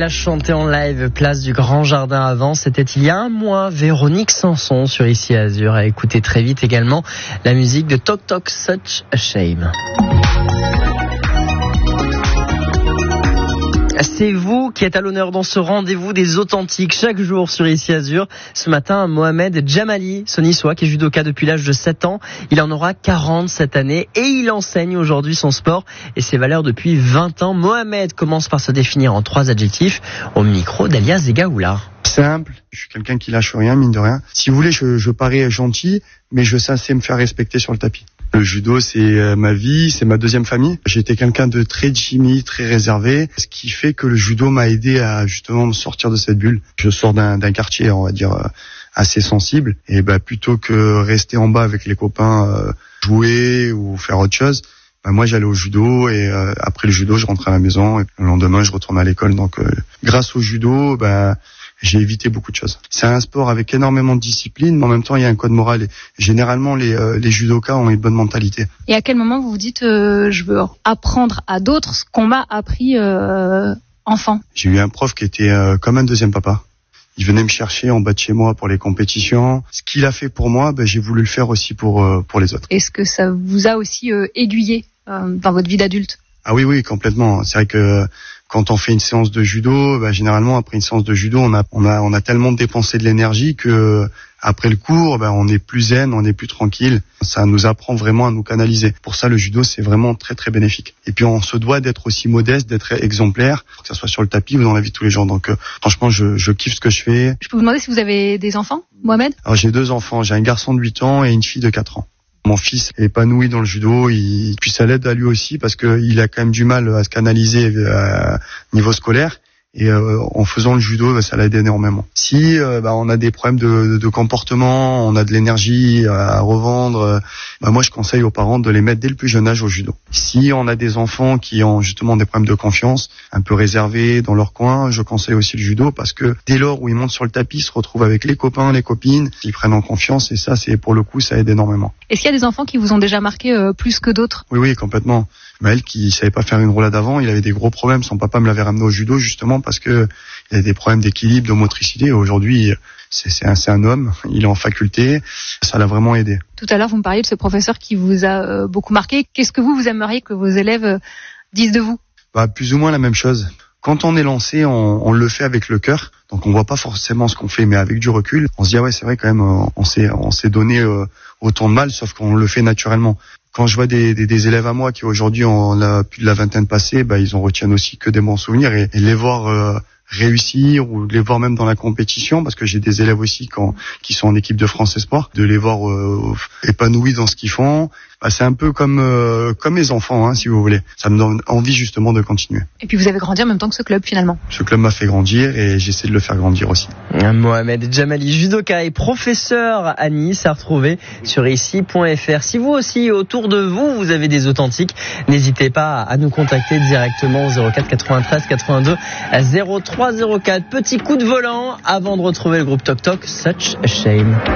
l'a chanté en live, place du Grand Jardin avant. C'était il y a un mois. Véronique Sanson sur Ici Azur a écouté très vite également la musique de Tok Tok, Such a Shame. C'est vous qui êtes à l'honneur dans ce rendez-vous des authentiques chaque jour sur Ici Azur. Ce matin, Mohamed Djamali, ce Niçois qui est judoka depuis l'âge de 7 ans. Il en aura 40 cette année et il enseigne aujourd'hui son sport et ses valeurs depuis 20 ans. Mohamed commence par se définir en 3 adjectifs au micro d'Elias Zegaoula. Simple, je suis quelqu'un qui lâche rien, mine de rien. Si vous voulez, je parais gentil, mais je sais me faire respecter sur le tapis. Le judo, c'est ma vie, c'est ma deuxième famille. J'ai été quelqu'un de très timide, très réservé, ce qui fait que le judo m'a aidé à justement me sortir de cette bulle. Je sors d'un quartier, on va dire, assez sensible, et plutôt que rester en bas avec les copains, jouer ou faire autre chose, moi j'allais au judo et après le judo, je rentrais à la maison et le lendemain, je retournais à l'école. Donc grâce au judo, j'ai évité beaucoup de choses. C'est un sport avec énormément de discipline, mais en même temps, il y a un code moral. Et généralement, les judokas ont une bonne mentalité. Et à quel moment vous vous dites je veux apprendre à d'autres ce qu'on m'a appris enfant? J'ai eu un prof qui était comme un deuxième papa. Il venait me chercher en bas de chez moi pour les compétitions. Ce qu'il a fait pour moi, j'ai voulu le faire aussi pour les autres. Est-ce que ça vous a aussi aiguillé dans votre vie d'adulte? Ah oui, complètement. C'est vrai que quand on fait une séance de judo, généralement après une séance de judo, on a tellement dépensé de l'énergie que après le cours, on est plus zen, on est plus tranquille. Ça nous apprend vraiment à nous canaliser. Pour ça, le judo, c'est vraiment très très bénéfique. Et puis on se doit d'être aussi modeste, d'être exemplaire, que ce soit sur le tapis ou dans la vie de tous les jours. Donc franchement, je kiffe ce que je fais. Je peux vous demander si vous avez des enfants, Mohamed? Alors j'ai 2 enfants, j'ai un garçon de 8 ans et une fille de 4 ans. Mon fils est épanoui dans le judo, puis ça l'aide à lui aussi parce qu'il a quand même du mal à se canaliser niveau scolaire. Et en faisant le judo, ça l'aide énormément. Si on a des problèmes de comportement, on a de l'énergie à revendre, moi je conseille aux parents de les mettre dès le plus jeune âge au judo. Si on a des enfants qui ont justement des problèmes de confiance, un peu réservés dans leur coin, je conseille aussi le judo parce que dès lors où ils montent sur le tapis, ils se retrouvent avec les copains, les copines, ils prennent en confiance et ça, c'est pour le coup, ça aide énormément. Est-ce qu'il y a des enfants qui vous ont déjà marqué plus que d'autres? Oui, complètement. Maël qui savait pas faire une roulade avant, il avait des gros problèmes. Son papa me l'avait ramené au judo justement parce que il avait des problèmes d'équilibre, de motricité. Aujourd'hui, c'est un homme, il est en faculté, ça l'a vraiment aidé. Tout à l'heure, vous me parliez de ce professeur qui vous a beaucoup marqué. Qu'est-ce que vous aimeriez que vos élèves disent de vous? Plus ou moins la même chose. Quand on est lancé, on le fait avec le cœur. Donc on voit pas forcément ce qu'on fait, mais avec du recul, on se dit c'est vrai quand même, on s'est donné autant de mal, sauf qu'on le fait naturellement. Quand je vois des élèves à moi qui aujourd'hui ont plus de la vingtaine passée, ils en retiennent aussi que des bons souvenirs et les voir réussir ou les voir même dans la compétition, parce que j'ai des élèves aussi qui sont en équipe de France Espoir, de les voir épanouis dans ce qu'ils font. C'est un peu comme mes enfants, si vous voulez. Ça me donne envie justement de continuer. Et puis vous avez grandi en même temps que ce club finalement. Ce club m'a fait grandir et j'essaie de le faire grandir aussi. Mohamed Djamali, judoka et professeur à Nice, à retrouver sur ici.fr. Si vous aussi, autour de vous, vous avez des authentiques, n'hésitez pas à nous contacter directement au 04 93 82 03 04. Petit coup de volant avant de retrouver le groupe Tok Tok, Such a Shame.